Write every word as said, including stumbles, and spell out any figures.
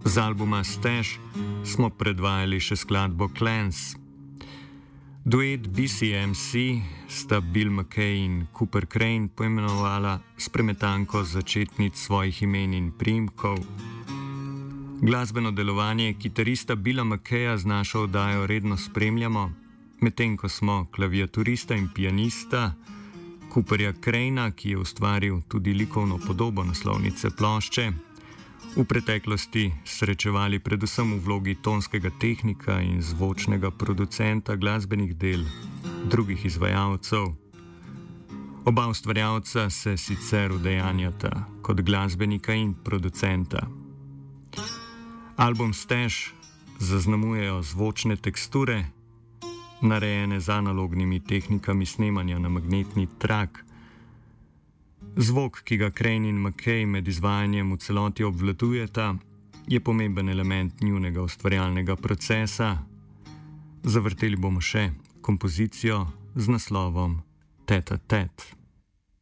Z albuma Stash smo predvajali še skladbo Clans. Duet B C M C sta Bill McKay in Cooper Crane poimenovala s premetanko začetnic svojih imen in priimkov. Glasbeno delovanje kitarista Billa McKaya z našo oddajo redno spremljamo, medtem ko smo klaviaturista in pianista Cooperja Cranea, ki je ustvaril tudi likovno podobo naslovnice plošče, v preteklosti srečevali predvsem v vlogi tonskega tehnika in zvočnega producenta glasbenih del drugih izvajalcev. Oba ustvarjalca se sicer udejanjata kot glasbenika in producenta. Album Stash zaznamujejo zvočne teksture, narejene z analognimi tehnikami snemanja na magnetni trak. Zvok, ki ga Crane in McKay med izvajanjem v celoti obvladujeta, je pomemben element njunega ustvarjalnega procesa. Zavrteli bomo še kompozicijo z naslovom Tete a Tete.